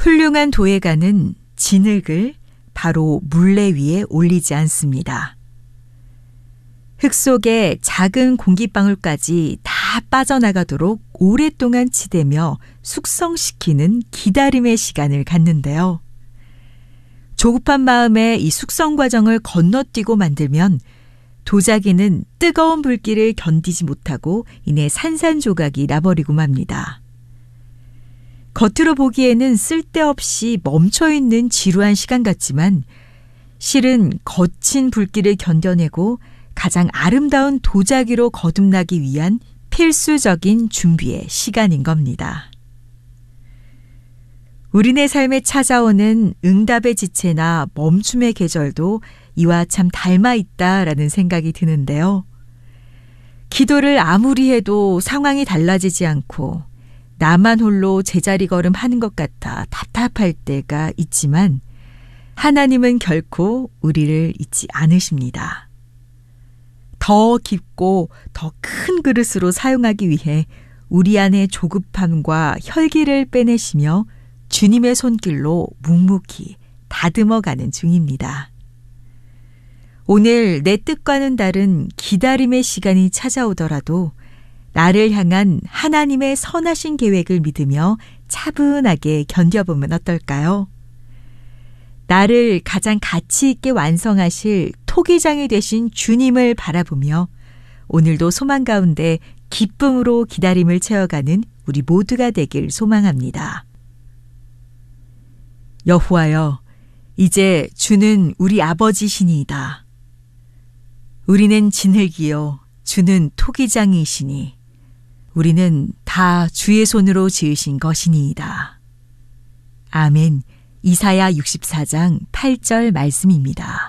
훌륭한 도예가는 진흙을 바로 물레 위에 올리지 않습니다. 흙 속에 작은 공기방울까지 다 빠져나가도록 오랫동안 치대며 숙성시키는 기다림의 시간을 갖는데요. 조급한 마음에 이 숙성 과정을 건너뛰고 만들면 도자기는 뜨거운 불길을 견디지 못하고 이내 산산조각이 나버리고 맙니다. 겉으로 보기에는 쓸데없이 멈춰있는 지루한 시간 같지만 실은 거친 불길을 견뎌내고 가장 아름다운 도자기로 거듭나기 위한 필수적인 준비의 시간인 겁니다. 우리네 삶에 찾아오는 응답의 지체나 멈춤의 계절도 이와 참 닮아있다라는 생각이 드는데요. 기도를 아무리 해도 상황이 달라지지 않고 나만 홀로 제자리 걸음하는 것 같아 답답할 때가 있지만 하나님은 결코 우리를 잊지 않으십니다. 더 깊고 더 큰 그릇으로 사용하기 위해 우리 안의 조급함과 혈기를 빼내시며 주님의 손길로 묵묵히 다듬어가는 중입니다. 오늘 내 뜻과는 다른 기다림의 시간이 찾아오더라도 나를 향한 하나님의 선하신 계획을 믿으며 차분하게 견뎌보면 어떨까요? 나를 가장 가치 있게 완성하실 토기장이 되신 주님을 바라보며 오늘도 소망 가운데 기쁨으로 기다림을 채워가는 우리 모두가 되길 소망합니다. 여호와여, 이제 주는 우리 아버지시니이다. 우리는 진흙이요 주는 토기장이시니 우리는 다 주의 손으로 지으신 것이니이다. 아멘. 이사야 64장 8절 말씀입니다.